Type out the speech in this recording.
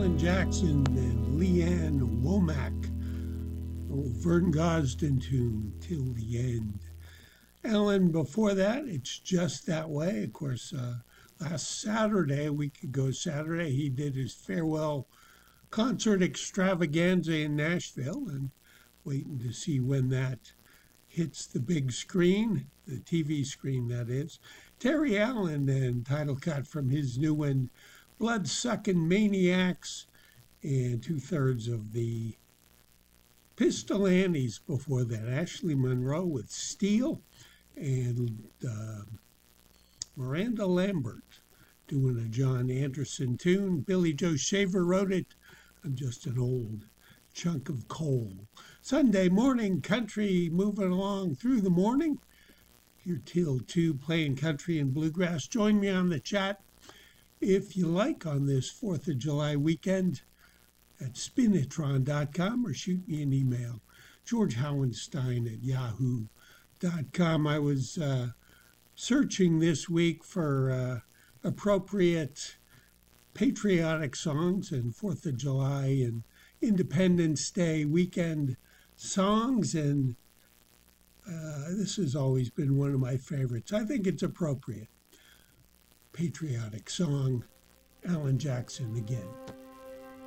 Alan Jackson and Leanne Womack. Old Vern Gosdin tune, Till the End. Alan, before that, It's Just That Way. Of course, last Saturday, a week ago Saturday, he did his farewell concert extravaganza in Nashville, and waiting to see when that hits the big screen, the TV screen, that is. Terry Allen and title cut from his new one, Blood-Sucking Maniacs, and two-thirds of the Pistol Annies before that. Ashley Monroe with Steel, and Miranda Lambert doing a John Anderson tune. Billy Joe Shaver wrote it. I'm just an old chunk of coal. Sunday morning country moving along through the morning. Here till 2 playing country and bluegrass. Join me on the chat if you like on this 4th of July weekend at spinitron.com or shoot me an email. George Howenstein at yahoo.com. I was searching this week for appropriate patriotic songs and 4th of July and Independence Day weekend songs, and this has always been one of my favorites. I think it's appropriate. Patriotic song, Alan Jackson again.